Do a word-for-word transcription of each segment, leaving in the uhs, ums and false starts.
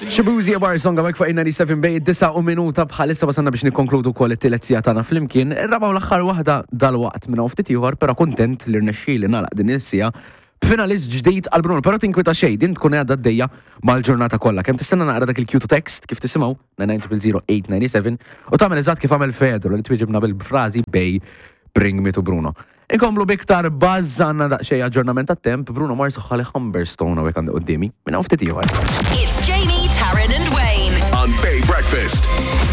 Shabuzi Bar Songa mek fuq ninety-seven bej disa u minuta bħalissa wasanna biex nikkonkludu wkoll it-tielet sija tagħna flimkien. Ir-raba' u l-aħħar waħda dal-waqt minn ftit ieħor, però kuntent li rnexxieli nagħlaq din is-sija b'finalist ġdid għal Bruno, però tinkwita xejn din tkun għadha għaddejja mal-ġurnata kollha. Kemm tistenna naqra dak il-Q to text kif tisimgħu nine zero zero eight nine seven u tagħmel eżatt kif għamel Fedro li twieġibna bil-frażi bej Bring me to Bruno. Inkomplu biktar buzz għandna daqsxejn aġġornament tat-temp. Bruno Mars uħħali Humberstone hawnhekk għandi qudiemi minn hawn ftit ieħor. It's Jamie, Taryn and Wayne on Bay Breakfast.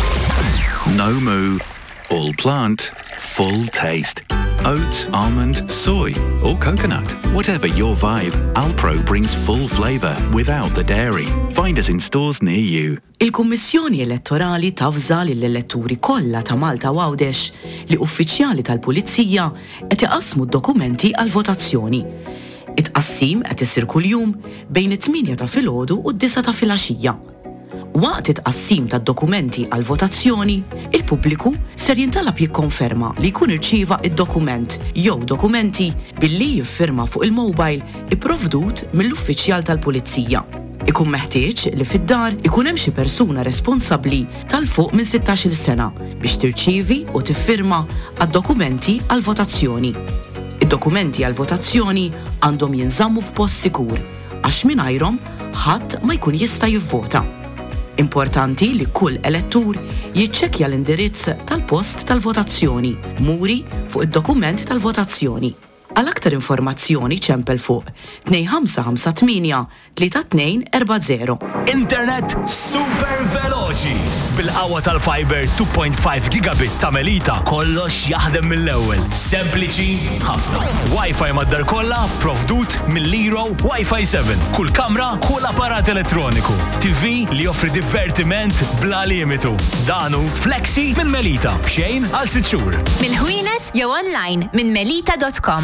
No moo, all plant, full taste. Oat, almond, soy or coconut. Whatever your vibe, Alpro brings full flavour without the dairy. Find us in stores near you. Il-Kummissjoni Elettorali tafża lill-elettori kollha ta' Malta u Għawdex li uffiċjali tal-Pulizija qed iqassmu d-dokumenti għal votazzjoni. It-qassim qed isir kuljum bejn it-tminja ta' filgħodu u d-disa ta' filgħaxija. Waqt it-qassim tad-dokumenti għal votazzjoni, il-pubbliku ser jintalab jikkonferma li jkun irċieva id-dokument jew dokumenti billi jiffirma fuq il-mobile ipprovdut mill-uffiċjal tal-Pulizija. Ikun meħtieġ li fid-dar ikun hemm xi persuna responsabbli tal-fuq minn sittax-il sena biex tirċievi u tiffirma għad-dokumenti għal votazzjoni. Id-dokumenti għal votazzjoni għandhom jinżammu f'post sikur għax mingħajrhom ħadd ma jkun jista' jivvota. Importanti li kull elettur jiċċekkja l-indirizz tal-post tal-votazzjoni muri fuq id-dokument tal-votazzjoni. Għal aktar informazzjoni ċempel fuq two five five eight three two four zero. Internet super veloċi. Bil-qawwa tal-fiber two point five gigabit ta' Melita kollox jaħdem mill-ewwel. Sempliċi ħafna. Wi-Fi madar kollha provdut mill-Lero Wi-Fi seven. Kull kamra, kull apparat elettroniku. T V li joffri divertiment bla limitu. Danu flexi minn Melita b'xejn għal sitt xhur. Mill-ħwienet jew online minn melita dot com.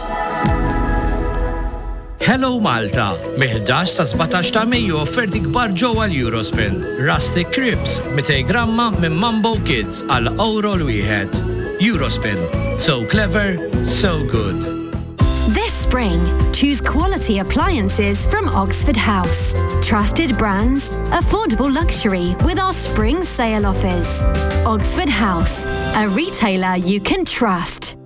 Hello Malta! Mih-ħdax ta' sebgħtax ta' Mejju offerti kbar ġewwa l-Eurospin. Rustic Cribs two hundred gramma minn Mambo Kids għal euro l-wieħed. Eurospin. So clever, so good. This spring, choose quality appliances from Oxford House. Trusted brands, affordable luxury with our spring sale offers. Oxford House, a retailer you can trust.